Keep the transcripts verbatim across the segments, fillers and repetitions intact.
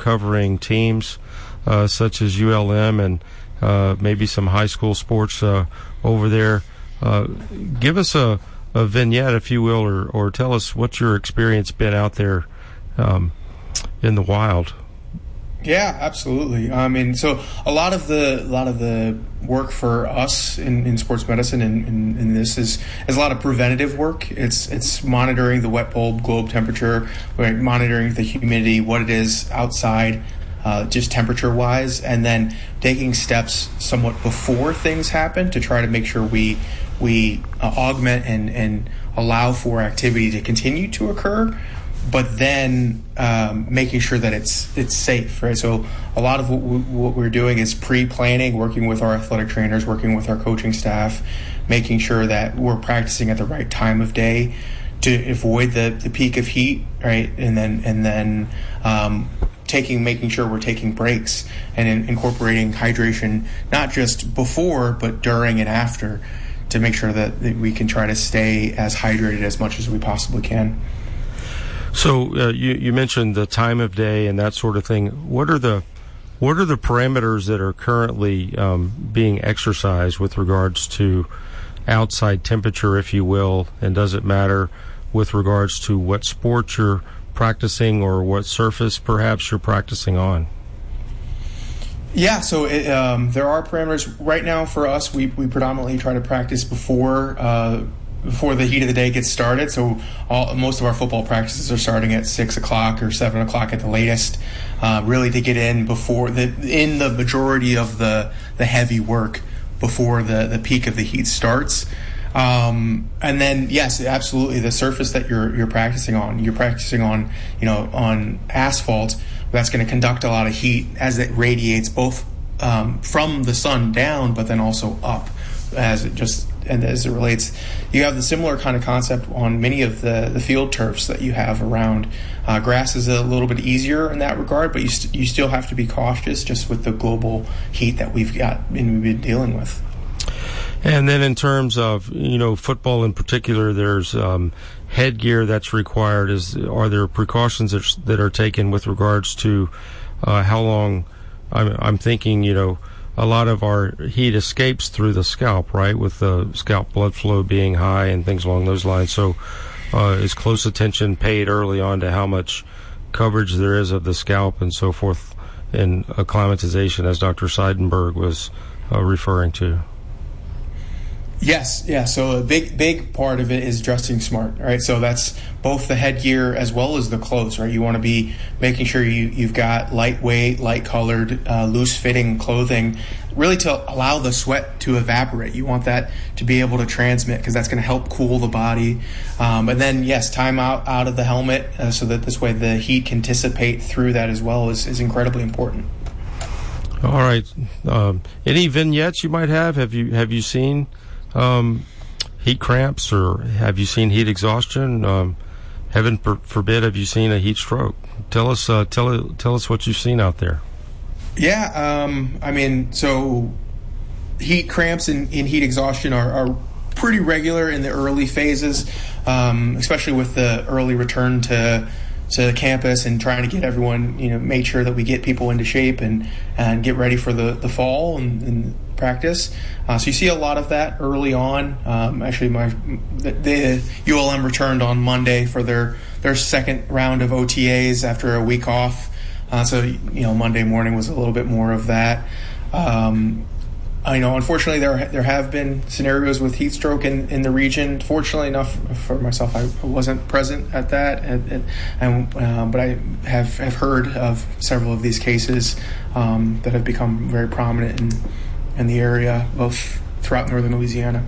covering teams uh, such as U L M and uh, maybe some high school sports uh, over there. Uh, give us a, a vignette, if you will, or, or tell us what's your experience been out there um, in the wild. Yeah, absolutely. I mean, so a lot of the a lot of the work for us in, in sports medicine and in, in this is is a lot of preventative work. It's it's monitoring the wet bulb globe temperature, right, monitoring the humidity, what it is outside, uh, just temperature wise, and then taking steps somewhat before things happen to try to make sure we we uh, augment and and allow for activity to continue to occur, but then um, making sure that it's it's safe, right? So a lot of what, we, what we're doing is pre-planning, working with our athletic trainers, working with our coaching staff, making sure that we're practicing at the right time of day to avoid the, the peak of heat, right? And then and then um, taking making sure we're taking breaks and in, incorporating hydration not just before but during and after to make sure that, that we can try to stay as hydrated as much as we possibly can. So uh, you, you mentioned the time of day and that sort of thing. What are the what are the parameters that are currently um, being exercised with regards to outside temperature, if you will, and does it matter with regards to what sport you're practicing or what surface perhaps you're practicing on? Yeah, so it, um, there are parameters. Right now for us, we, we predominantly try to practice before uh, before the heat of the day gets started. So all, most of our football practices are starting at six o'clock or seven o'clock at the latest, uh, really to get in before the in the majority of the the heavy work before the, the peak of the heat starts. Um, and then yes, absolutely, the surface that you're you're practicing on, you're practicing on, you know, on asphalt. That's going to conduct a lot of heat as it radiates both um, from the sun down, but then also up as it just and as it relates. You have the similar kind of concept on many of the, the field turfs that you have around. Uh, grass is a little bit easier in that regard, but you st- you still have to be cautious just with the global heat that we've got and we've been dealing with. And then in terms of, you know, football in particular, there's um, headgear that's required. Is are there precautions that, that are taken with regards to uh, how long? I'm, I'm thinking, you know, a lot of our heat escapes through the scalp, right, with the scalp blood flow being high and things along those lines. So uh, is close attention paid early on to how much coverage there is of the scalp and so forth in acclimatization, as Doctor Seidenberg was uh, referring to? Yes, yeah. So a big, big part of it is dressing smart, right? So that's both the headgear as well as the clothes, right? You want to be making sure you, you've got lightweight, light-colored, uh, loose-fitting clothing, really to allow the sweat to evaporate. You want that to be able to transmit because that's going to help cool the body. Um, and then, yes, time out, out of the helmet uh, so that this way the heat can dissipate through that as well is, is incredibly important. All right. Um, any vignettes you might have? Have you have you seen Um, heat cramps, or have you seen heat exhaustion? Um, heaven per- forbid, have you seen a heat stroke? Tell us, uh, tell tell us what you've seen out there. Yeah, um, I mean, so heat cramps and, and heat exhaustion are, are pretty regular in the early phases, um, especially with the early return to to the campus and trying to get everyone, you know, make sure that we get people into shape and and get ready for the the fall and, and practice. Uh, so you see a lot of that early on. Um, actually, my the, the U L M returned on Monday for their their second round of O T As after a week off. Uh, so you know, Monday morning was a little bit more of that. Um, I know, unfortunately, there there have been scenarios with heat stroke in, in the region. Fortunately enough for myself, I wasn't present at that, and, and uh, but I have have heard of several of these cases um, that have become very prominent in in the area, both throughout northern Louisiana.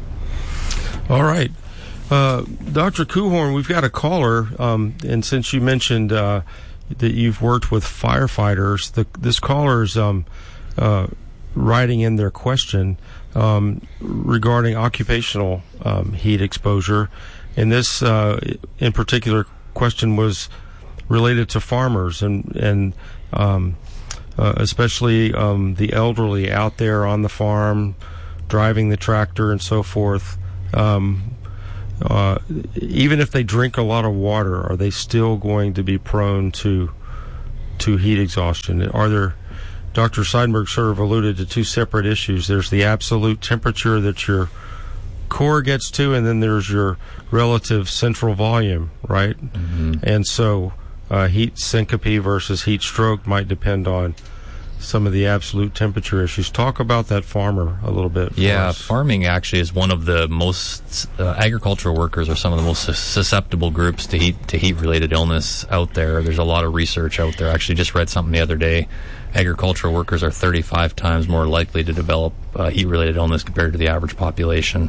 All right. Uh, Doctor Kuhorn, we've got a caller, um, and since you mentioned uh, that you've worked with firefighters, the, this caller's um, uh, writing in their question um, regarding occupational um, heat exposure, and this uh, in particular question was related to farmers and, and um, Uh, especially um, the elderly out there on the farm, driving the tractor and so forth. Um, uh, even if they drink a lot of water, are they still going to be prone to to heat exhaustion? Are there, Doctor Seidenberg sort of alluded to two separate issues. There's the absolute temperature that your core gets to, and then there's your relative central volume, right? Mm-hmm. And so uh, heat syncope versus heat stroke might depend on some of the absolute temperature issues. Talk about that farmer a little bit. Yeah, us. Farming actually is one of the most, uh, agricultural workers are some of the most susceptible groups to heat to heat related illness out there. There's a lot of research out there. I actually just read something the other day. Agricultural workers are thirty-five times more likely to develop uh, heat related illness compared to the average population.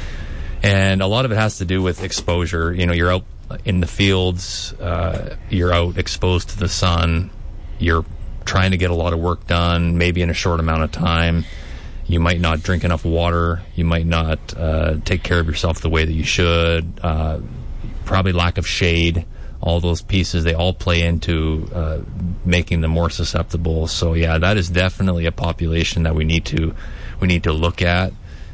And a lot of it has to do with exposure. You know, you're out in the fields, uh, you're out exposed to the sun, you're trying to get a lot of work done, maybe in a short amount of time. You might not drink enough water. You might not uh, take care of yourself the way that you should. Uh, probably lack of shade. All those pieces, they all play into uh, making them more susceptible. So yeah, that is definitely a population that we need to we need to look at.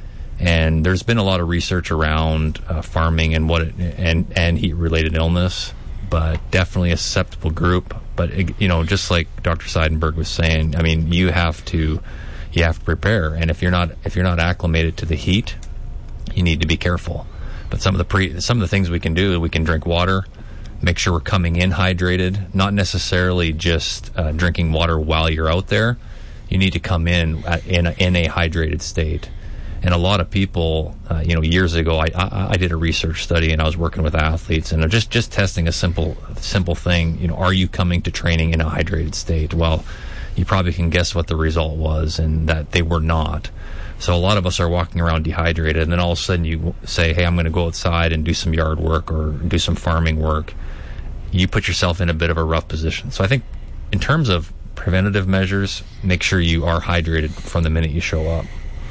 And there's been a lot of research around uh, farming and what it, and and heat related illness, but definitely a susceptible group. But you know, just like Doctor Seidenberg was saying, I mean, you have to you have to prepare, and if you're not if you're not acclimated to the heat, you need to be careful. But some of the pre some of the things we can do, we can drink water, make sure we're coming in hydrated, not necessarily just uh, drinking water while you're out there. You need to come in at, in a, in a hydrated state. And a lot of people, uh, you know, years ago, I, I I did a research study and I was working with athletes and just just testing a simple simple thing. You know, are you coming to training in a hydrated state? Well, you probably can guess what the result was, and that they were not. So a lot of us are walking around dehydrated, and then all of a sudden you say, "Hey, I'm going to go outside and do some yard work or do some farming work." You put yourself in a bit of a rough position. So I think, in terms of preventative measures, make sure you are hydrated from the minute you show up.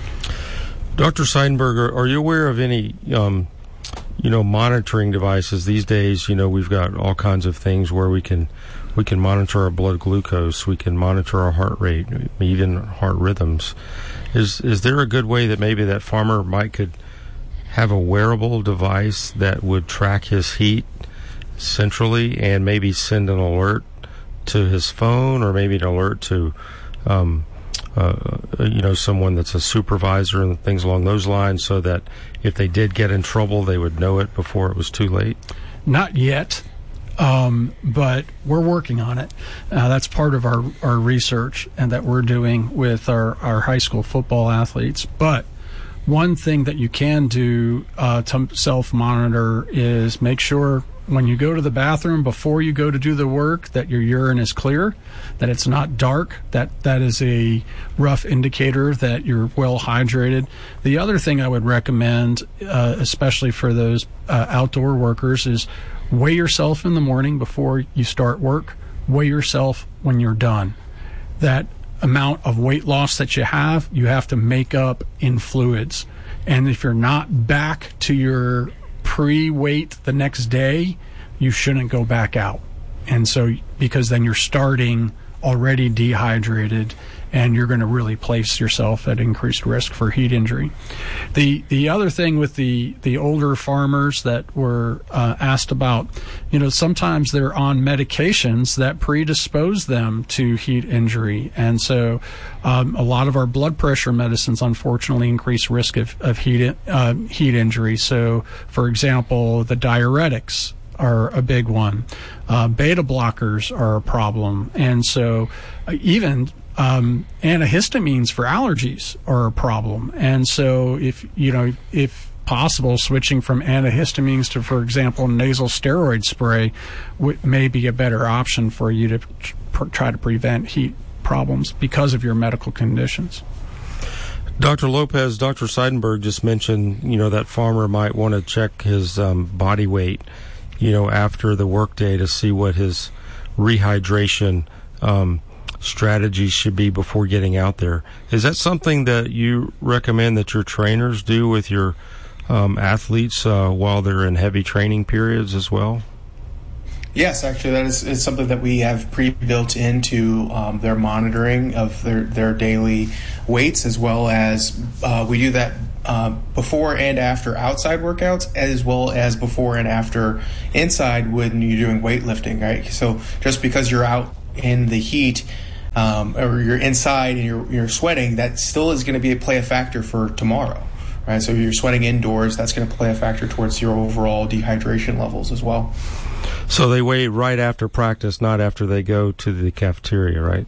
Doctor Seidenberg, are, are you aware of any, um, you know, monitoring devices these days? You know, we've got all kinds of things where we can we can monitor our blood glucose, we can monitor our heart rate, even heart rhythms. Is is there a good way that maybe that farmer might could have a wearable device that would track his heat centrally and maybe send an alert to his phone, or maybe an alert to um, Uh, you know, someone that's a supervisor and things along those lines, so that if they did get in trouble, they would know it before it was too late? Not yet, um, but we're working on it. Uh, that's part of our, our research and that we're doing with our, our high school football athletes. But one thing that you can do uh, to self-monitor is make sure when you go to the bathroom before you go to do the work that your urine is clear, that it's not dark. That that is a rough indicator that you're well hydrated. The other thing I would recommend, uh, especially for those uh, outdoor workers, is weigh yourself in the morning before you start work. Weigh yourself when you're done. That amount of weight loss that you have, you have to make up in fluids. And if you're not back to your pre-weight the next day, you shouldn't go back out. And so, because then you're starting already dehydrated, and you're going to really place yourself at increased risk for heat injury. The the other thing with the, the older farmers that were uh, asked about, you know, sometimes they're on medications that predispose them to heat injury. And so um, a lot of our blood pressure medicines, unfortunately, increase risk of, of heat, uh, heat injury. So, for example, the diuretics are a big one. Uh, beta blockers are a problem. And so uh, even um, antihistamines for allergies are a problem. And so if, you know, if possible, switching from antihistamines to, for example, nasal steroid spray w- may be a better option for you to tr- try to prevent heat problems because of your medical conditions. Doctor Lopez, Doctor Seidenberg just mentioned, you know, that farmer might want to check his um, body weight, you know, after the workday to see what his rehydration um, strategies should be before getting out there. Is that something that you recommend that your trainers do with your um, athletes uh, while they're in heavy training periods as well? Yes, actually, that is, is something that we have pre-built into um, their monitoring of their, their daily weights, as well as uh, we do that uh, before and after outside workouts, as well as before and after inside when you're doing weightlifting, right? So just because you're out in the heat, um, or you're inside and you're, you're sweating, that still is going to be a play a factor for tomorrow, right? So if you're sweating indoors, that's going to play a factor towards your overall dehydration levels as well. So they weigh right after practice, not after they go to the cafeteria, right?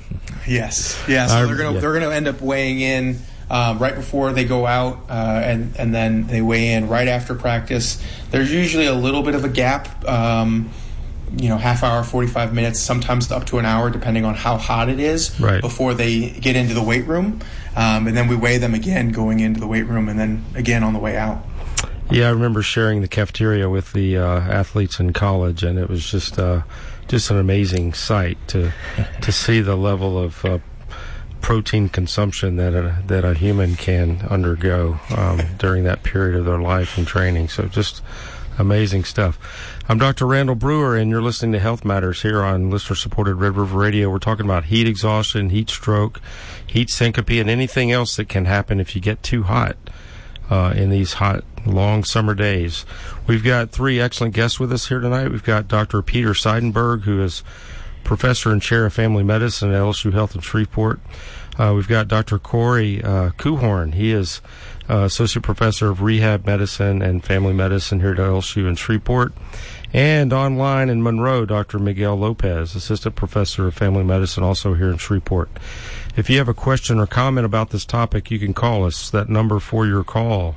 Yes, yeah. So I, they're gonna yeah. they're gonna end up weighing in um, right before they go out, uh, and and then they weigh in right after practice. There's usually a little bit of a gap, um, you know, half hour, forty-five minutes, sometimes up to an hour, depending on how hot it is, right, before they get into the weight room, um, and then we weigh them again going into the weight room, and then again on the way out. Yeah, I remember sharing the cafeteria with the uh, athletes in college, and it was just uh, just an amazing sight to to see the level of uh, protein consumption that a, that a human can undergo um, during that period of their life and training. So just amazing stuff. I'm Doctor Randall Brewer, and you're listening to Health Matters here on listener-supported Red River Radio. We're talking about heat exhaustion, heat stroke, heat syncope, and anything else that can happen if you get too hot uh, in these hot, long summer days. We've got three excellent guests with us here tonight. We've got Doctor Peter Seidenberg, who is professor and chair of family medicine at L S U Health in Shreveport. Uh, we've got Doctor Corey uh, Kuhorn. He is uh, associate professor of rehab medicine and family medicine here at L S U in Shreveport. And online in Monroe, Doctor Miguel Lopez, assistant professor of family medicine, also here in Shreveport. If you have a question or comment about this topic, you can call us. That number for your call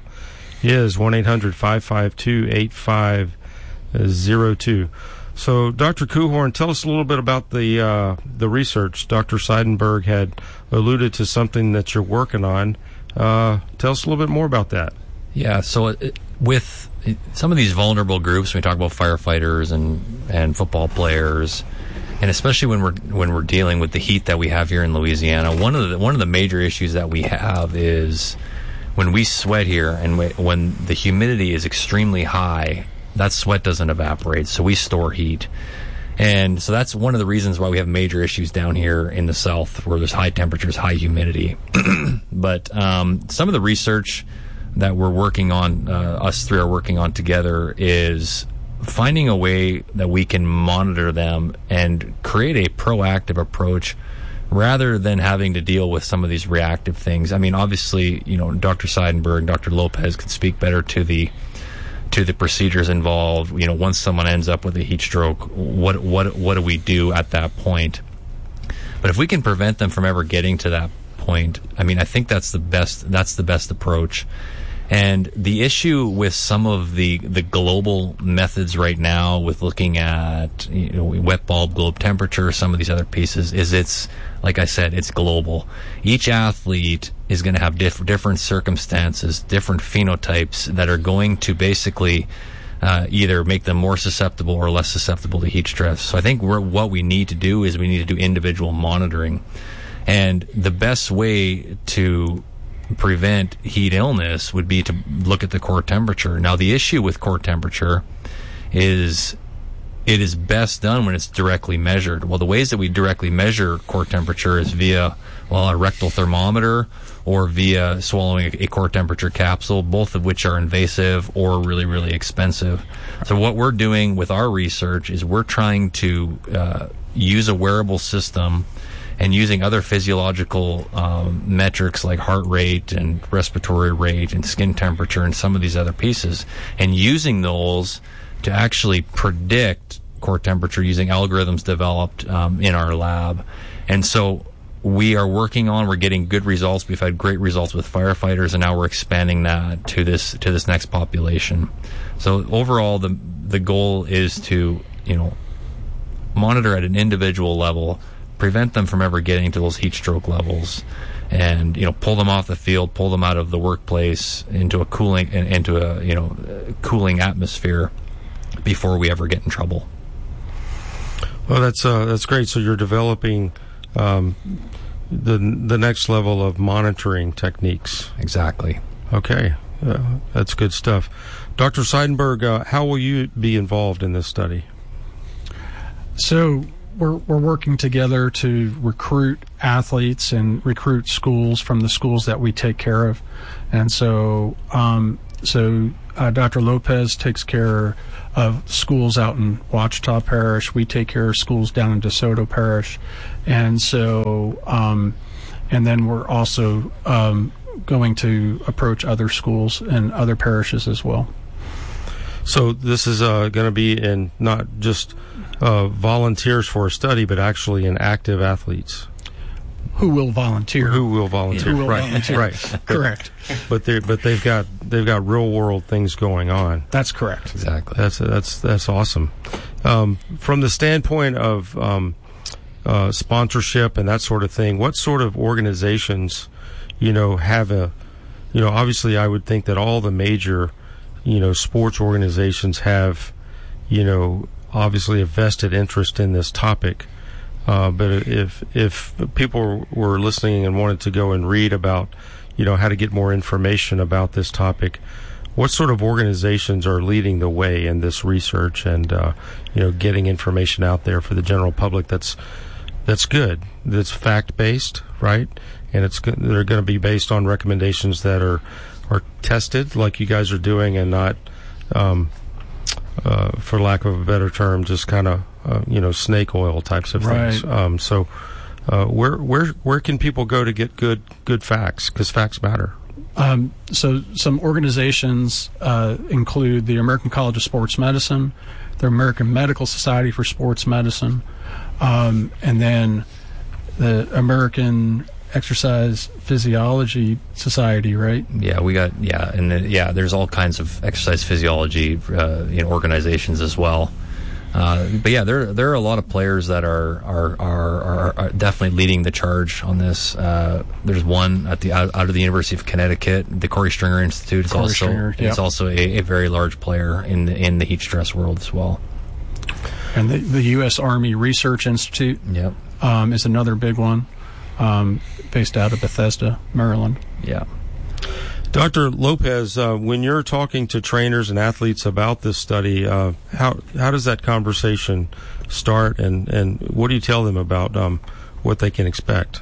is one eight hundred five five two eight five zero two. So, Doctor Kuhorn, tell us a little bit about the uh, the research. Doctor Seidenberg had alluded to something that you're working on. Uh, tell us a little bit more about that. Yeah, so it, with some of these vulnerable groups, when we talk about firefighters and, and football players, and especially when we're when we're dealing with the heat that we have here in Louisiana, one of the one of the major issues that we have is when we sweat here and we, when the humidity is extremely high, that sweat doesn't evaporate, so we store heat. And so that's one of the reasons why we have major issues down here in the South, where there's high temperatures, high humidity. But um, some of the research that we're working on, uh, us three are working on together, is finding a way that we can monitor them and create a proactive approach rather than having to deal with some of these reactive things. I mean, obviously, you know, Doctor Seidenberg, Doctor Lopez could speak better to the to the procedures involved. You know, once someone ends up with a heat stroke, what what what do we do at that point? But if we can prevent them from ever getting to that point, I mean, I think that's the best that's the best approach. And the issue with some of the, the global methods right now, with looking at, you know, wet bulb globe temperature, some of these other pieces, is it's, like I said, it's global. Each athlete is going to have diff- different circumstances, different phenotypes that are going to basically uh, either make them more susceptible or less susceptible to heat stress. So I think we're, what we need to do is we need to do individual monitoring. And the best way to prevent heat illness would be to look at the core temperature. Now, the issue with core temperature is it is best done when it's directly measured. Well, the ways that we directly measure core temperature is via, well, a rectal thermometer or via swallowing a, a core temperature capsule, both of which are invasive or really, really expensive. So what we're doing with our research is we're trying to uh, use a wearable system and using other physiological um, metrics like heart rate and respiratory rate and skin temperature and some of these other pieces, and using those to actually predict core temperature using algorithms developed um, in our lab. And so we are working on, we're getting good results. We've had great results with firefighters, and now we're expanding that to this to this next population. So overall, the the goal is to, you know, monitor at an individual level, prevent them from ever getting to those heat stroke levels, and, you know, pull them off the field, pull them out of the workplace into a cooling into a you know cooling atmosphere before we ever get in trouble. Well, that's uh, that's great. So you're developing um, the the next level of monitoring techniques. Exactly. Okay, uh, that's good stuff. Doctor Seidenberg, uh, how will you be involved in this study? So we're we're working together to recruit athletes and recruit schools from the schools that we take care of, and so um, so uh, Doctor Lopez takes care of schools out in Ouachita Parish. We take care of schools down in DeSoto Parish. And so, um, and then we're also um, going to approach other schools and other parishes as well. So this is uh, going to be in not just uh, volunteers for a study, but actually in active athletes. Who will volunteer? Who will volunteer? Who will right, volunteer. right, Correct. But they but they've got they've got real world things going on. That's correct. Exactly. That's that's that's awesome. Um, from the standpoint of um, uh, sponsorship and that sort of thing, what sort of organizations, you know, have a, you know, obviously I would think that all the major, you know, sports organizations have, you know, obviously a vested interest in this topic. Uh, but if if people were listening and wanted to go and read about, you know, how to get more information about this topic, what sort of organizations are leading the way in this research and, uh, you know, getting information out there for the general public that's that's good, that's fact based, right? And it's they're going to be based on recommendations that are are tested, like you guys are doing, and not, um, uh, for lack of a better term, just kind of. Uh, you know, snake oil types of things. Right. Um, so, uh, where where where can people go to get good good facts? Because facts matter. Um, so, some organizations uh, include the American College of Sports Medicine, the American Medical Society for Sports Medicine, um, and then the American Exercise Physiology Society. Right? Yeah, we got yeah, and then, yeah, there's all kinds of exercise physiology uh, you know, organizations as well. Uh, but yeah, there there are a lot of players that are are, are, are, are definitely leading the charge on this. Uh, there's one at the out, out of the University of Connecticut, the Corey Stringer Institute is Corey also Stringer, yep. is also a, a very large player in the, in the heat stress world as well. And the, the U S Army Research Institute Yep. um, is another big one, um, based out of Bethesda, Maryland. Yeah. Doctor Lopez, uh, when you're talking to trainers and athletes about this study, uh, how how does that conversation start, and, and what do you tell them about um, what they can expect?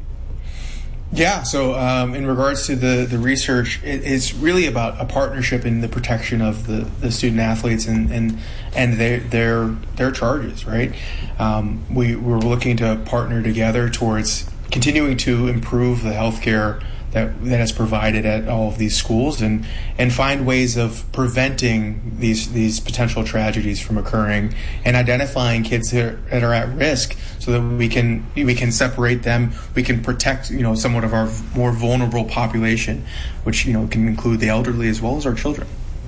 Yeah, so um, in regards to the, the research, it, it's really about a partnership in the protection of the, the student athletes and, and, and their, their their charges, right? Um, we, we're looking to partner together towards continuing to improve the healthcare that that is provided at all of these schools, and and find ways of preventing these these potential tragedies from occurring, and identifying kids that are, that are at risk, so that we can we can separate them, we can protect, you know, somewhat of our more vulnerable population, which, you know, can include the elderly as well as our children.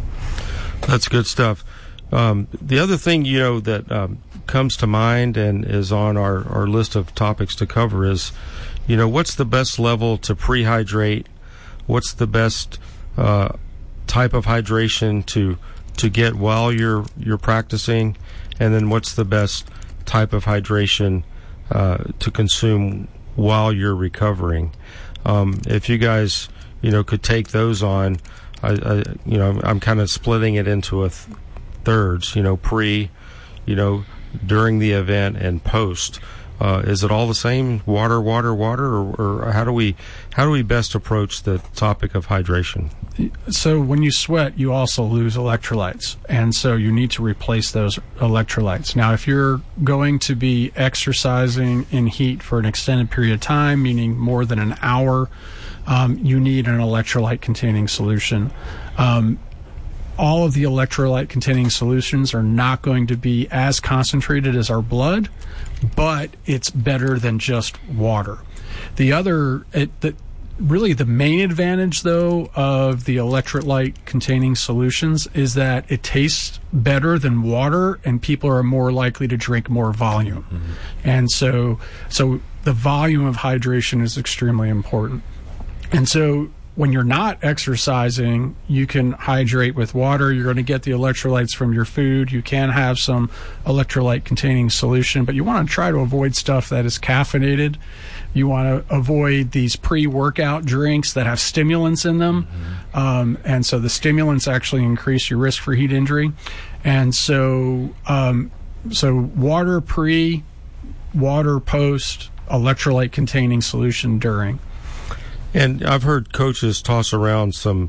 That's good stuff. Um, the other thing, you know, that um, comes to mind and is on our, our list of topics to cover is, you know, what's the best level to pre-hydrate? What's the best uh, type of hydration to to get while you're you're practicing? And then what's the best type of hydration uh, to consume while you're recovering? Um, if you guys, you know, could take those on, I, I you know, I'm kind of splitting it into a th- thirds. You know, pre, you know, during the event, and post. Uh, is it all the same? Water, water, water, or, or how do we how do we best approach the topic of hydration? So when you sweat, you also lose electrolytes, and so you need to replace those electrolytes. Now, if you're going to be exercising in heat for an extended period of time, meaning more than an hour, um, you need an electrolyte-containing solution. Um, all of the electrolyte-containing solutions are not going to be as concentrated as our blood, but it's better than just water. The other, it, the, really the main advantage, though, of the electrolyte-containing solutions is that it tastes better than water, and people are more likely to drink more volume. Mm-hmm. And so, so the volume of hydration is extremely important. And so when you're not exercising, you can hydrate with water. You're going to get the electrolytes from your food. You can have some electrolyte-containing solution, but you want to try to avoid stuff that is caffeinated. You want to avoid these pre-workout drinks that have stimulants in them. Mm-hmm. Um, and so the stimulants actually increase your risk for heat injury. And so, um, so water pre, water post, electrolyte-containing solution during. And I've heard coaches toss around some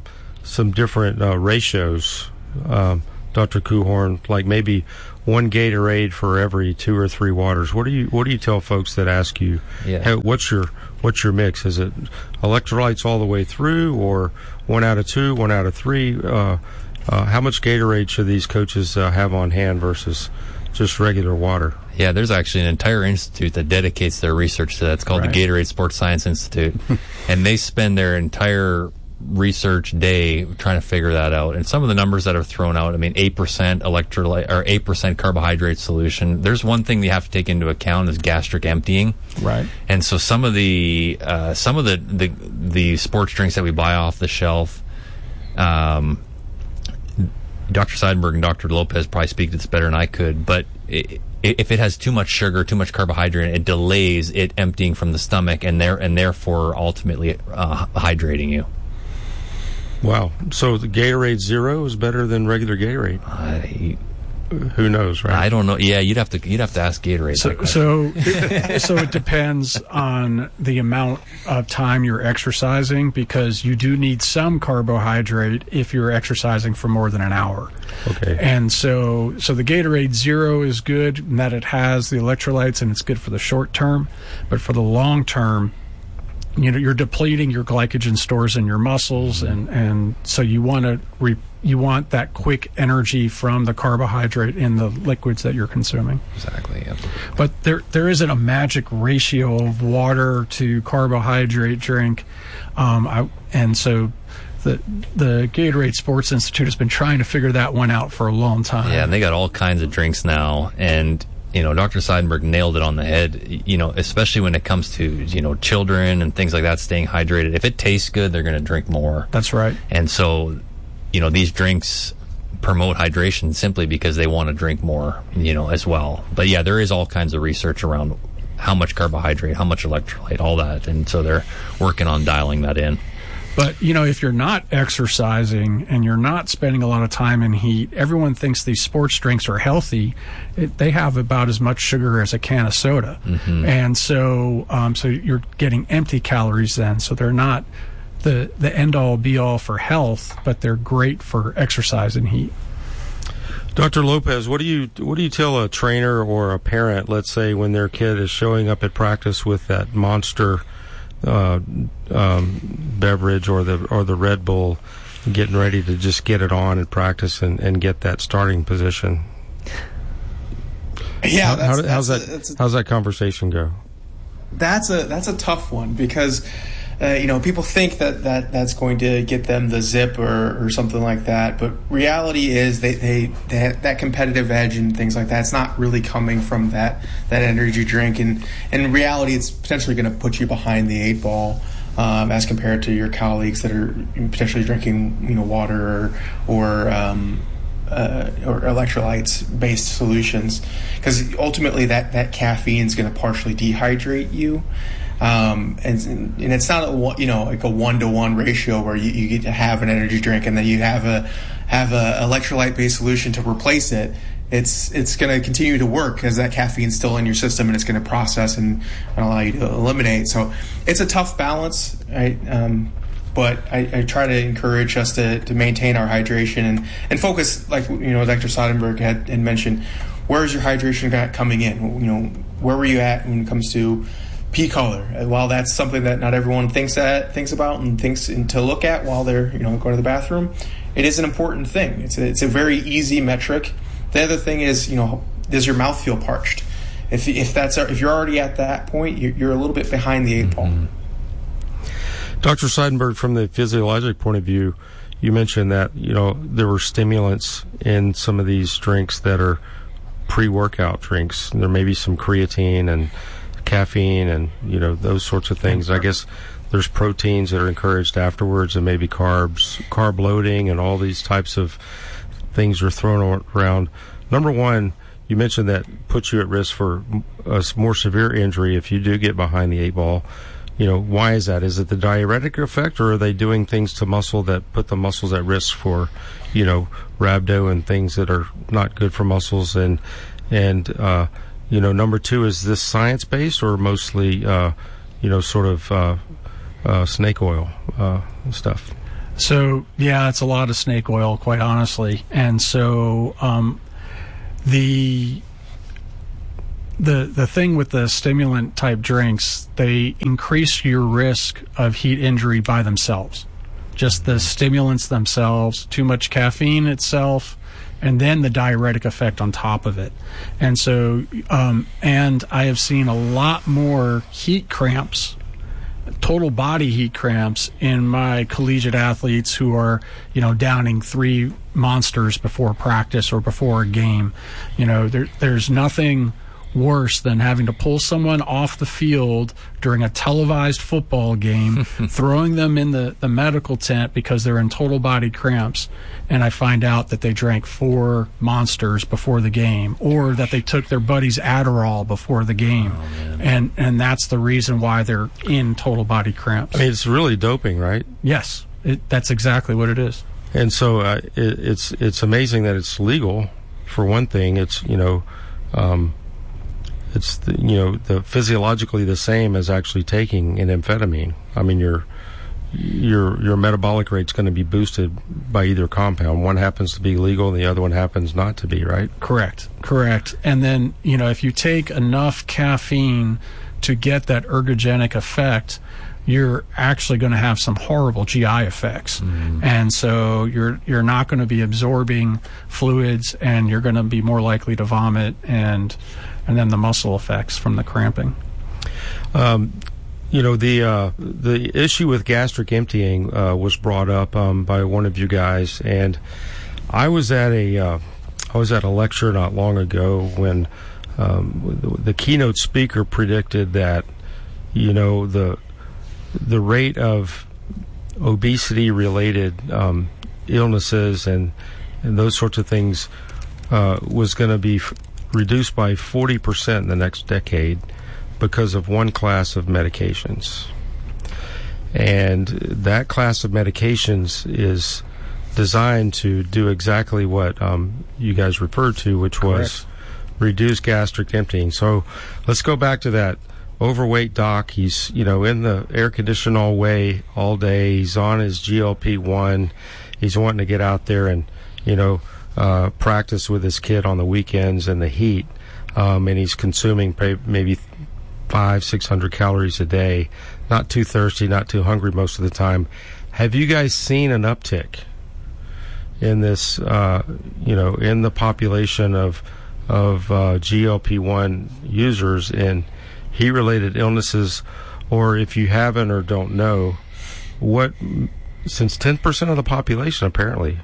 some different uh, ratios, um, Doctor Kuhorn, like maybe one Gatorade for every two or three waters. What do you What do you tell folks that ask you, Yeah. hey, what's your what's your mix? Is it electrolytes all the way through, or one out of two, one out of three? Uh, uh, how much Gatorade should these coaches uh, have on hand versus just regular water? Yeah, there's actually an entire institute that dedicates their research to that. It's called Right. the Gatorade Sports Science Institute. And they spend their entire research day trying to figure that out. And some of the numbers that are thrown out, I mean, eight percent electrolyte or eight percent carbohydrate solution. There's one thing you have to take into account is gastric emptying. Right. And so some of the uh, some of the, the the sports drinks that we buy off the shelf, um, Doctor Seidenberg and Doctor Lopez probably speak to this better than I could, but it, if it has too much sugar, too much carbohydrate, it delays it emptying from the stomach and there and therefore ultimately uh, hydrating you. Wow. So the Gatorade Zero is better than regular Gatorade? I, Who knows, right? I don't know. Yeah, you'd have to you'd have to ask Gatorade. So, that question. so, so it depends on the amount of time you're exercising, because you do need some carbohydrate if you're exercising for more than an hour. Okay. And so, so the Gatorade Zero is good in that it has the electrolytes and it's good for the short term, but for the long term, you know, you're depleting your glycogen stores in your muscles, and, and so you want to re, you want that quick energy from the carbohydrate in the liquids that you're consuming. Exactly. Yeah. But there there isn't a magic ratio of water to carbohydrate drink, um, I, and so the the Gatorade Sports Institute has been trying to figure that one out for a long time. Yeah, and they got all kinds of drinks now, and you know, Doctor Seidenberg nailed it on the head. You know, especially when it comes to you know children and things like that, staying hydrated. If it tastes good, they're going to drink more. That's right. And so, you know, these drinks promote hydration simply because they want to drink more, you know, as well. But yeah, there is all kinds of research around how much carbohydrate, how much electrolyte, all that, and so they're working on dialing that in. But, you know, if you're not exercising and you're not spending a lot of time in heat, everyone thinks these sports drinks are healthy. It, they have about as much sugar as a can of soda. Mm-hmm. And so um, so you're getting empty calories then. So they're not the, the end-all, be-all for health, but they're great for exercise and heat. Doctor Lopez, what do you what do you tell a trainer or a parent, let's say, when their kid is showing up at practice with that monster Uh, um, beverage or the or the Red Bull, getting ready to just get it on and practice and, and get that starting position? Yeah, How, that's, how, that's how's a, that? that's a, how's that conversation go? That's a that's a tough one, because uh, you know, people think that, that that's going to get them the zip or, or something like that, but reality is they, they, they have that competitive edge and things like that. It's not really coming from that that energy drink, and, and in reality, it's potentially going to put you behind the eight ball um, as compared to your colleagues that are potentially drinking, you know, water or or um, uh, or electrolytes based solutions, because ultimately that that caffeine is going to partially dehydrate you. Um, and, and it's not a, you know, like a one to one ratio where you, you get to have an energy drink and then you have a have a electrolyte based solution to replace it. It's it's going to continue to work because that caffeine's still in your system and it's going to process and, and allow you to eliminate. So it's a tough balance, right? Um, but I, I try to encourage us to, to maintain our hydration and, and focus, like, you know, Doctor Seidenberg had, had mentioned, where is your hydration coming in? You know, where were you at when it comes to pee color? While that's something that not everyone thinks that thinks about and thinks to look at while they're, you know, going to the bathroom, it is an important thing. It's a, it's a very easy metric. The other thing is, you know, does your mouth feel parched? If if that's if you're already at that point, you're, you're a little bit behind the eight ball. Mm-hmm. Doctor Seidenberg, from the physiologic point of view, you mentioned that, you know, there were stimulants in some of these drinks that are pre-workout drinks. There may be some creatine and caffeine and, you know, those sorts of things. I guess there's proteins that are encouraged afterwards, and maybe carbs, carb loading, and all these types of things are thrown around. Number one, you mentioned that puts you at risk for a more severe injury if you do get behind the eight ball. You know, why is that? Is it the diuretic effect, or are they doing things to muscle that put the muscles at risk for, you know, rhabdo and things that are not good for muscles? And, and, uh, you know, number two, is this science-based or mostly, uh, you know, sort of uh, uh, snake oil uh, stuff? So, yeah, it's a lot of snake oil, quite honestly. And so um, the the the thing with the stimulant-type drinks, they increase your risk of heat injury by themselves. Just the stimulants themselves, too much caffeine itself, and then the diuretic effect on top of it. And so, um, and I have seen a lot more heat cramps, total body heat cramps in my collegiate athletes who are, you know, downing three monsters before practice or before a game. You know, there, there's nothing worse than having to pull someone off the field during a televised football game, throwing them in the, the medical tent because they're in total body cramps, and I find out that they drank four monsters before the game, or that they took their buddy's Adderall before the game. Oh, and and that's the reason why they're in total body cramps. I mean, it's really doping, right? Yes, it, that's exactly what it is. And so uh, it, it's it's amazing that it's legal. For one thing, it's, you know, um, it's the, you know, the physiologically the same as actually taking an amphetamine. I mean, your your your metabolic rate's going to be boosted by either compound. One happens to be legal, and the other one happens not to be, right? Correct, correct. And then, you know, if you take enough caffeine to get that ergogenic effect, you're actually going to have some horrible G I effects. Mm. And so you're you're not going to be absorbing fluids, and you're going to be more likely to vomit, and and then the muscle effects from the cramping. Um, you know, the uh, the issue with gastric emptying uh, was brought up um, by one of you guys, and I was at a uh, I was at a lecture not long ago when um, the, the keynote speaker predicted that, you know, the the rate of obesity-related um, illnesses and and those sorts of things uh, was going to be f- reduced by forty percent in the next decade because of one class of medications. And that class of medications is designed to do exactly what um, you guys referred to, which was Correct. reduce gastric emptying. So let's go back to that overweight doc. He's, you know, in the air conditioned all way all day. He's on his G L P one. He's wanting to get out there and, you know, uh, practice with his kid on the weekends in the heat. Um, and he's consuming pay, maybe five, six hundred calories a day. Not too thirsty, not too hungry most of the time. Have you guys seen an uptick in this, uh, you know, in the population of of uh, G L P one users in heat-related illnesses? Or if you haven't or don't know, what, since ten percent of the population apparently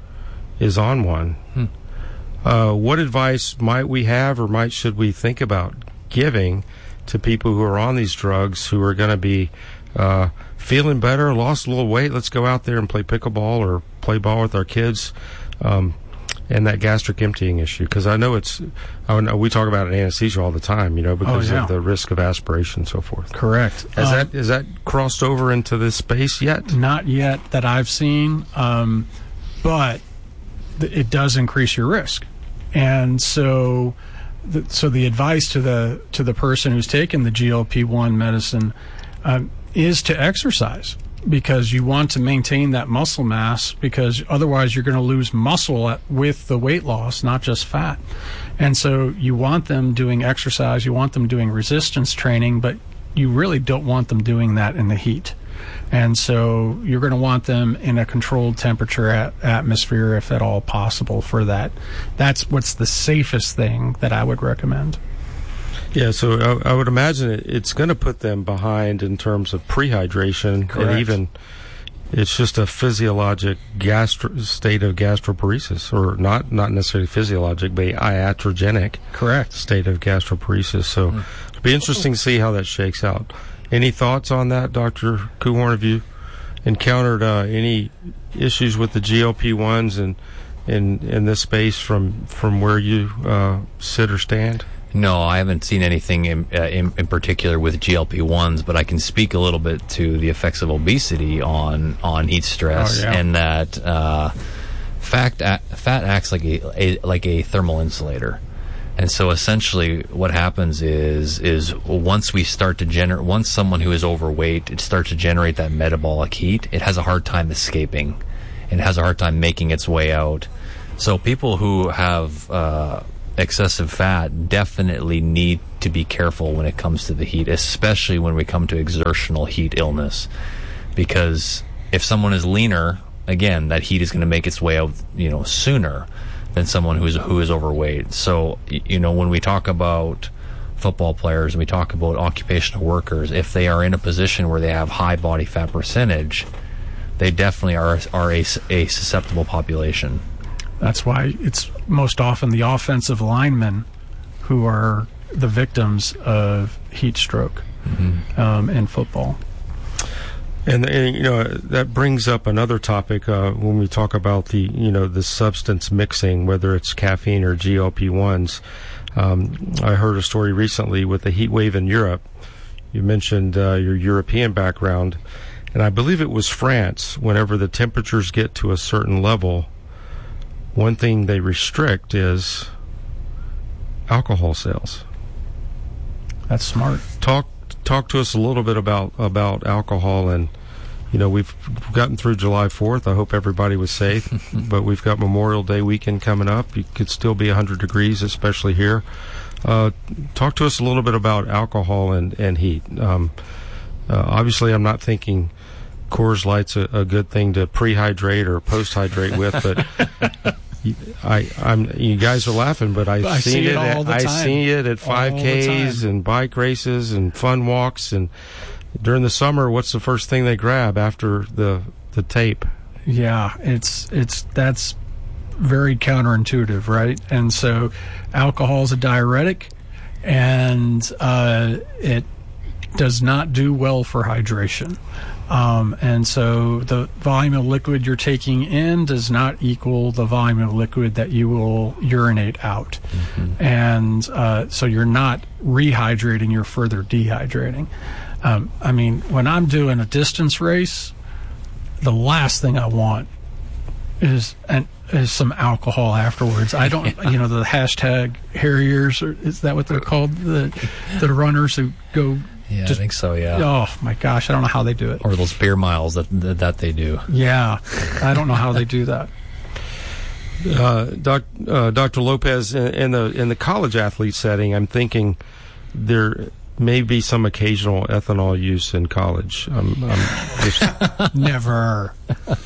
is on one, hmm. uh, what advice might we have or might should we think about giving to people who are on these drugs who are going to be uh, feeling better, lost a little weight, let's go out there and play pickleball or play ball with our kids, um, and that gastric emptying issue? Because I know it's, I know we talk about it in anesthesia all the time, you know, because oh, yeah. of the risk of aspiration and so forth. Correct. Has um, that has that crossed over into this space yet? Not yet that I've seen, um, but th- it does increase your risk. And so the, so the advice to the to the person who's taken the G L P one medicine um, is to exercise, because you want to maintain that muscle mass, because otherwise you're going to lose muscle at, with the weight loss, not just fat. And so you want them doing exercise, you want them doing resistance training, but you really don't want them doing that in the heat. And so you're going to want them in a controlled temperature at, atmosphere, if at all possible, for that. That's what's the safest thing that I would recommend. Yeah, so I, I would imagine it, it's going to put them behind in terms of prehydration. Correct. And even it's just a physiologic gastro, state of gastroparesis, or not not necessarily physiologic, but iatrogenic Correct. state of gastroparesis. So mm. it'll be interesting to see how that shakes out. Any thoughts on that, Doctor Kuhorn? Have you encountered uh, any issues with the G L P ones and in in this space from from where you uh, sit or stand? No, I haven't seen anything in, uh, in, in particular with G L P ones, but I can speak a little bit to the effects of obesity on, on heat stress, oh, yeah. and that uh, fat, fat acts like a, a like a thermal insulator. And so essentially what happens is is once we start to generate, once someone who is overweight, it starts to generate that metabolic heat, it has a hard time escaping. It has a hard time making its way out. So people who have uh, excessive fat definitely need to be careful when it comes to the heat, especially when we come to exertional heat illness. Because if someone is leaner, again, that heat is going to make its way out, you know, sooner than someone who is who is overweight. So, you know, when we talk about football players and we talk about occupational workers, if they are in a position where they have high body fat percentage, they definitely are are a, a susceptible population. That's why it's most often the offensive linemen who are the victims of heat stroke mm-hmm. um, in football. And, and you know that brings up another topic uh, when we talk about the you know the substance mixing, whether it's caffeine or G L P ones. Um, I heard a story recently with the heat wave in Europe. You mentioned uh, your European background, and I believe it was France. Whenever the temperatures get to a certain level, one thing they restrict is alcohol sales. That's smart. Talk. Talk to us a little bit about, about alcohol, and you know we've gotten through July fourth. I hope everybody was safe, but we've got Memorial Day weekend coming up. It could still be one hundred degrees, especially here. Uh, talk to us a little bit about alcohol and, and heat. Um, uh, obviously, I'm not thinking Coors Light's a, a good thing to pre-hydrate or post-hydrate with, but I, I'm. You guys are laughing, but I've I seen see it, it. all At, the I time. see it at five Ks and bike races and fun walks. And during the summer, what's the first thing they grab after the the tape? Yeah, it's it's that's very counterintuitive, right? And so, alcohol is a diuretic, and uh, it does not do well for hydration. Um, and so the volume of liquid you're taking in does not equal the volume of liquid that you will urinate out. Mm-hmm. And uh, so you're not rehydrating, you're further dehydrating. Um, I mean, when I'm doing a distance race, the last thing I want is an, is some alcohol afterwards. I don't, yeah. you know, the hashtag Harriers, or is that what they're called? The, the runners who go... Yeah, Just, I think so, yeah. Oh, my gosh, I don't know how they do it. Or those beer miles that that, that they do. Yeah, I don't know how they do that. Uh, doc, uh, Doctor Lopez, in, in the in the college athlete setting, I'm thinking there may be some occasional ethanol use in college. Um, I'm just Never.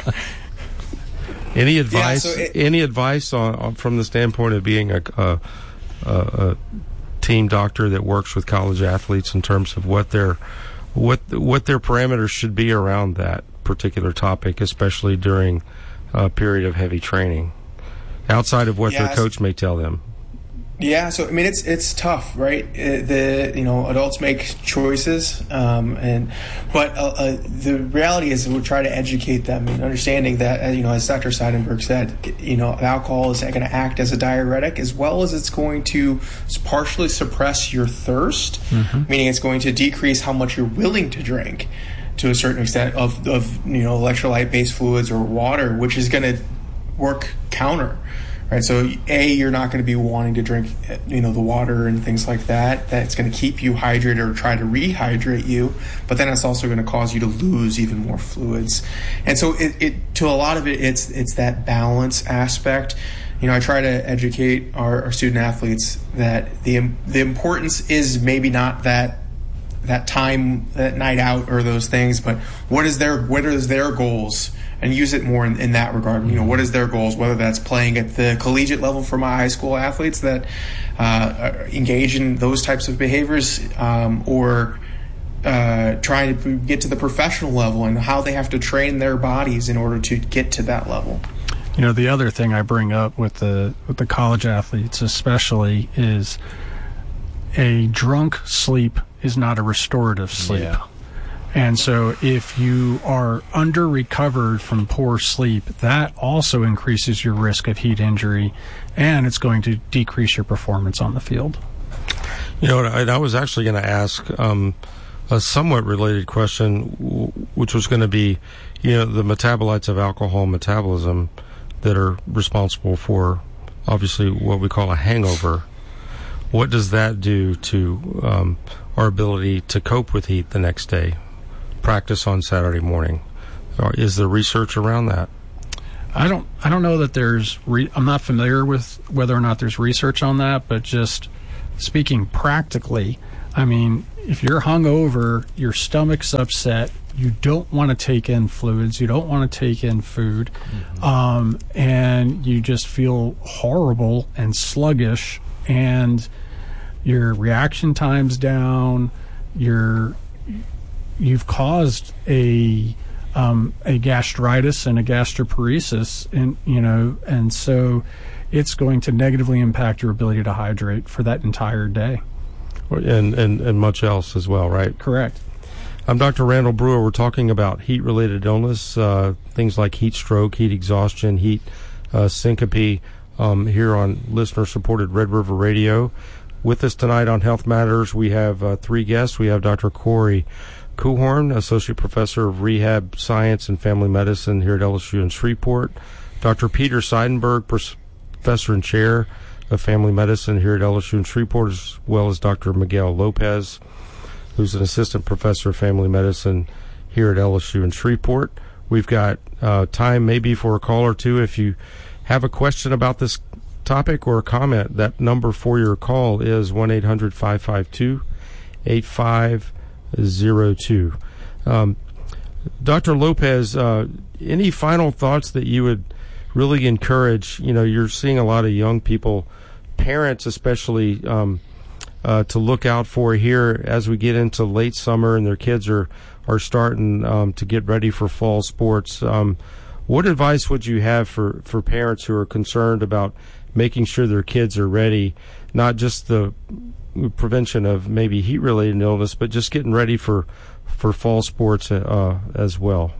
Any advice? Yeah, so it, any advice on, on from the standpoint of being a, a, a, a team doctor that works with college athletes in terms of what their what what their parameters should be around that particular topic, especially during a period of heavy training, outside of what yeah, their coach may tell them? Yeah, so I mean, it's it's tough, right? Uh, the you know adults make choices, um, and but uh, uh, the reality is we try to educate them and understanding that uh, you know as Doctor Seidenberg said, you know alcohol is going to act as a diuretic as well as it's going to partially suppress your thirst, mm-hmm. meaning it's going to decrease how much you're willing to drink to a certain extent of of you know electrolyte based fluids or water, which is going to work counter. Right, so A, you're not going to be wanting to drink, you know, the water and things like that. That's going to keep you hydrated or try to rehydrate you, but then it's also going to cause you to lose even more fluids. And so, it, it to a lot of it, it's it's that balance aspect. You know, I try to educate our, our student athletes that the the importance is maybe not that that time, that night out, or those things, but what is their what is their goals? And use it more in, in that regard. You know, what is their goals? Whether that's playing at the collegiate level for my high school athletes that uh, engage in those types of behaviors, um, or uh, trying to get to the professional level and how they have to train their bodies in order to get to that level. You know, the other thing I bring up with the with the college athletes, especially, is a drunk sleep is not a restorative sleep. Yeah. And so if you are under-recovered from poor sleep, that also increases your risk of heat injury, and it's going to decrease your performance on the field. You know, I, I was actually going to ask um, a somewhat related question, which was going to be, you know, the metabolites of alcohol metabolism that are responsible for, obviously, what we call a hangover. what does that do to um, our ability to cope with heat the next day? Practice on Saturday morning. Or is there research around that? I don't. I don't know that there's. Re- I'm not familiar with whether or not there's research on that. But just speaking practically, I mean, if you're hungover, your stomach's upset, you don't want to take in fluids, you don't want to take in food, mm-hmm. um, and you just feel horrible and sluggish, and your reaction time's down. You're you've caused a Um, a gastritis and a gastroparesis, and you know, and so it's going to negatively impact your ability to hydrate for that entire day, and and, and much else as well, right? Correct. I'm Doctor Randall Brewer. We're talking about heat-related illness, uh, things like heat stroke, heat exhaustion, heat uh, syncope, um, here on listener-supported Red River Radio. With us tonight on Health Matters, we have uh, three guests. We have Doctor Corey Kuhorn, Associate Professor of Rehab Science and Family Medicine here at L S U in Shreveport. Doctor Peter Seidenberg, Professor and Chair of Family Medicine here at L S U in Shreveport, as well as Doctor Miguel Lopez, who's an Assistant Professor of Family Medicine here at L S U in Shreveport. We've got uh, time maybe for a call or two. If you have a question about this topic or a comment, that number for your call is one eight hundred five five two eight five zero two. Um, Doctor Lopez, uh, any final thoughts that you would really encourage? You know, you're seeing a lot of young people, parents especially, um, uh, to look out for here as we get into late summer and their kids are, are starting um, to get ready for fall sports. Um, what advice would you have for, for parents who are concerned about making sure their kids are ready, not just the prevention of maybe heat-related illness, but just getting ready for for fall sports uh, as well?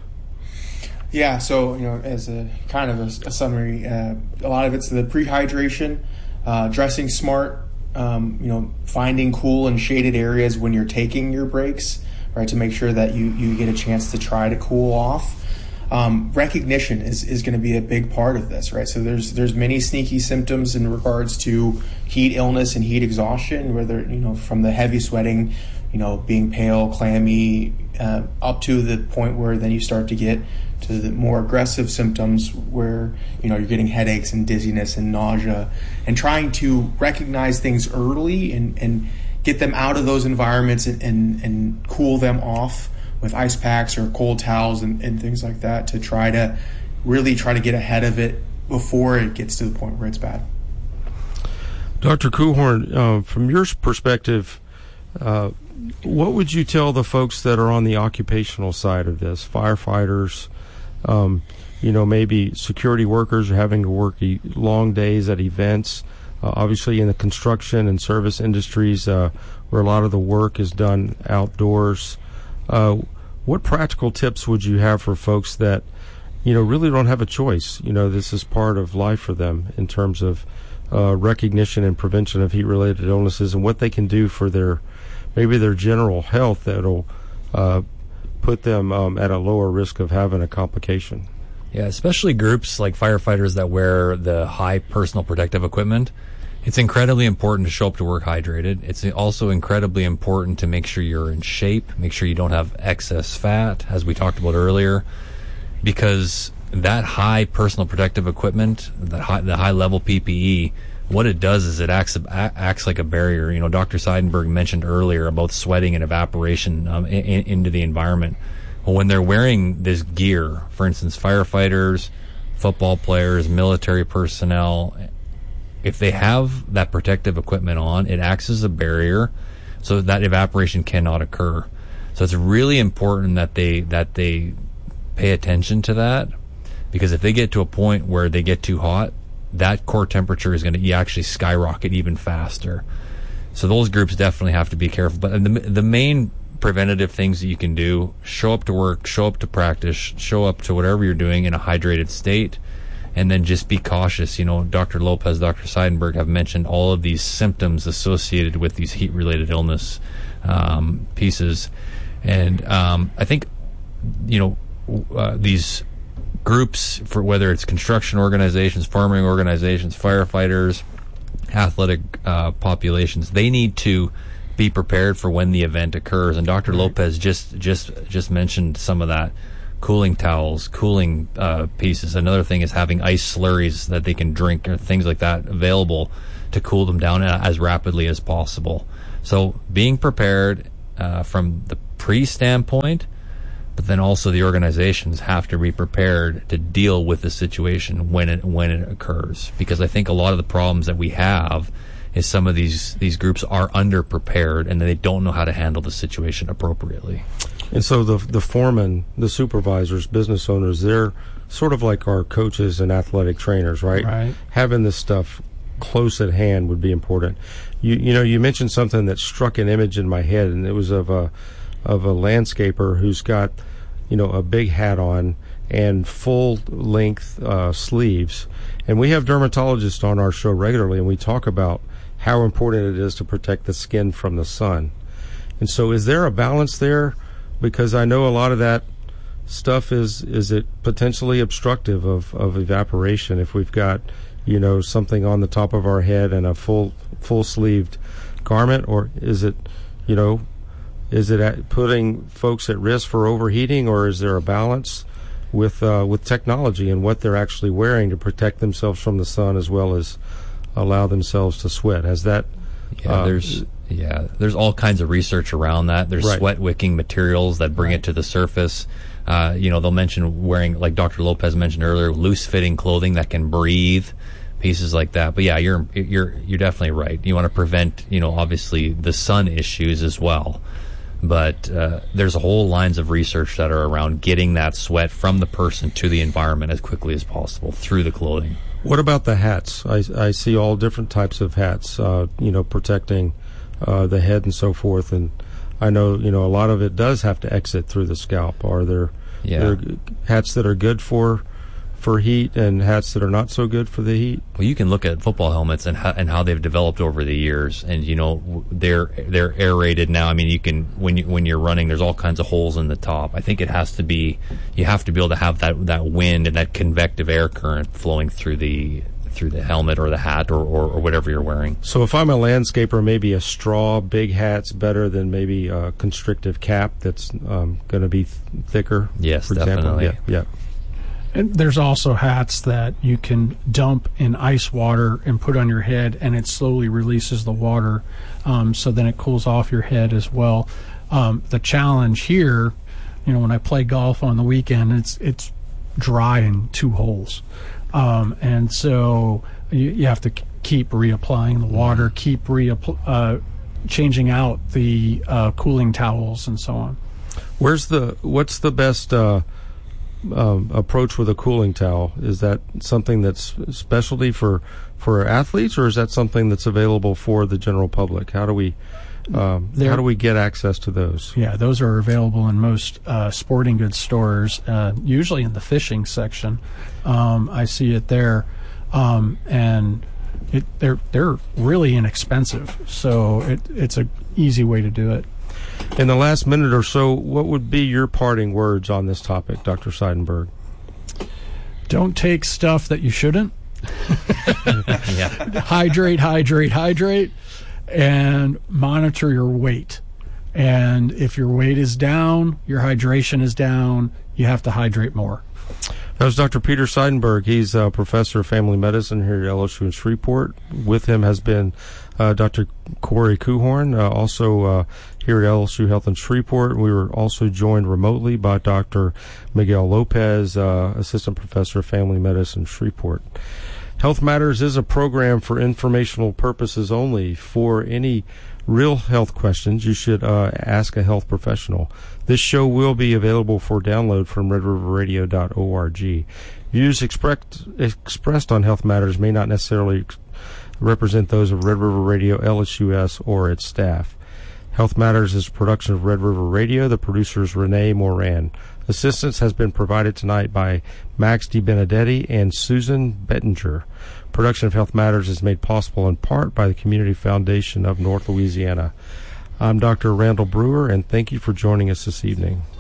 Yeah, so you know, as a kind of a, a summary, uh, a lot of it's the prehydration, uh, dressing smart, um, you know, finding cool and shaded areas when you're taking your breaks, right, to make sure that you you get a chance to try to cool off. Um, recognition is, is going to be a big part of this, right? So there's there's many sneaky symptoms in regards to heat illness and heat exhaustion, whether, you know, from the heavy sweating, you know, being pale, clammy, uh, up to the point where then you start to get to the more aggressive symptoms where, you know, you're getting headaches and dizziness and nausea, and trying to recognize things early and, and get them out of those environments and, and, and cool them off with ice packs or cold towels and, and things like that, to try to really try to get ahead of it before it gets to the point where it's bad. Doctor Kuhorn, uh, from your perspective, uh, what would you tell the folks that are on the occupational side of this, firefighters, um, you know, maybe security workers are having to work e- long days at events, uh, obviously in the construction and service industries uh, where a lot of the work is done outdoors? Uh, what practical tips would you have for folks that, you know, really don't have a choice? You know, this is part of life for them in terms of uh, recognition and prevention of heat-related illnesses, and what they can do for their, maybe their general health that'll uh, put them um, at a lower risk of having a complication. Yeah, especially groups like firefighters that wear the high personal protective equipment. It's incredibly important to show up to work hydrated. It's also incredibly important to make sure you're in shape, make sure you don't have excess fat, as we talked about earlier, because that high personal protective equipment, the high, the high level P P E, what it does is it acts acts like a barrier. You know, Doctor Seidenberg mentioned earlier about sweating and evaporation um, in, into the environment. Well, when they're wearing this gear, for instance, firefighters, football players, military personnel, if they have that protective equipment on, it acts as a barrier so that evaporation cannot occur. So it's really important that they that they pay attention to that, because if they get to a point where they get too hot, that core temperature is going to actually skyrocket even faster. So those groups definitely have to be careful. But the the main preventative things that you can do: show up to work, show up to practice, show up to whatever you're doing in a hydrated state. And then just be cautious. You know, Doctor Lopez, Doctor Seidenberg have mentioned all of these symptoms associated with these heat-related illness um, pieces. And um, I think, you know, uh, these groups, for whether it's construction organizations, farming organizations, firefighters, athletic uh, populations, they need to be prepared for when the event occurs. And Doctor Right. Lopez just just just mentioned some of that. Cooling towels, cooling uh, pieces. Another thing is having ice slurries that they can drink or things like that available to cool them down as rapidly as possible. So being prepared uh, from the pre-standpoint, but then also the organizations have to be prepared to deal with the situation when it when it occurs. Because I think a lot of the problems that we have is some of these these groups are underprepared and they don't know how to handle the situation appropriately. And so the the foremen, the supervisors, business owners, they're sort of like our coaches and athletic trainers, right? Right. Having this stuff close at hand would be important. You you know, you mentioned something that struck an image in my head, and it was of a of a landscaper who's got, you know, a big hat on and full length uh, sleeves. And we have dermatologists on our show regularly, and we talk about how important it is to protect the skin from the sun. And so is there a balance there? Because I know a lot of that stuff is is it potentially obstructive of, of evaporation if we've got, you know, something on the top of our head and a full full sleeved garment, or is it, you know, is it at putting folks at risk for overheating, or is there a balance with uh, with technology and what they're actually wearing to protect themselves from the sun as well as allow themselves to sweat? Has that yeah, uh, there's Yeah, there's all kinds of research around that. There's right. sweat wicking materials that bring right. it to the surface. Uh, you know, they'll mention wearing, like Doctor Lopez mentioned earlier, loose fitting clothing that can breathe, pieces like that. But yeah, you're you're you're definitely right. You want to prevent, you know, obviously the sun issues as well. But uh, there's a whole lines of research that are around getting that sweat from the person to the environment as quickly as possible through the clothing. What about the hats? I, I see all different types of hats, uh, you know, protecting Uh, the head and so forth, and I know, you know, a lot of it does have to exit through the scalp. Are there, yeah. there hats that are good for for heat and hats that are not so good for the heat? Well, you can look at football helmets and how, and how they've developed over the years, and you know they're they're aerated now. I mean, you can when you when you're running, there's all kinds of holes in the top. I think it has to be you have to be able to have that that wind and that convective air current flowing through the through the helmet or the hat or, or, or whatever you're wearing. So if I'm a landscaper, maybe a straw big hat's better than maybe a constrictive cap that's um, going to be th- thicker. Yes, for definitely. Example. Yeah, yeah. And there's also hats that you can dump in ice water and put on your head, and it slowly releases the water, um, so then it cools off your head as well. Um, the challenge here, you know, when I play golf on the weekend, it's it's dry in two holes. Um, and so you, you have to k- keep reapplying the water, keep reappl- uh, changing out the uh, cooling towels and so on. Where's the what's the best uh, um, approach with a cooling towel? Is that something that's specialty for for athletes, or is that something that's available for the general public? How do we um, how do we get access to those? Yeah, those are available in most uh, sporting goods stores, uh, usually in the fishing section. Um, I see it there, um, and it, they're they're really inexpensive, so it, it's a easy way to do it. In the last minute or so, what would be your parting words on this topic, Doctor Seidenberg? Don't take stuff that you shouldn't. yeah. Hydrate, hydrate, hydrate, and monitor your weight. And if your weight is down, your hydration is down, you have to hydrate more. That was Doctor Peter Seidenberg. He's a professor of family medicine here at L S U in Shreveport. With him has been uh, Doctor Corey Kuhorn, uh, also uh, here at L S U Health in Shreveport. We were also joined remotely by Doctor Miguel Lopez, uh, assistant professor of family medicine, Shreveport. Health Matters is a program for informational purposes only. For any real health questions, you should uh, ask a health professional. This show will be available for download from red river radio dot org. Views expressed, expressed on Health Matters may not necessarily represent those of Red River Radio, L S U S, or its staff. Health Matters is a production of Red River Radio. The producer is Renee Moran. Assistance has been provided tonight by Max DiBenedetti and Susan Bettinger. Production of Health Matters is made possible in part by the Community Foundation of North Louisiana. I'm Doctor Randall Brewer, and thank you for joining us this evening.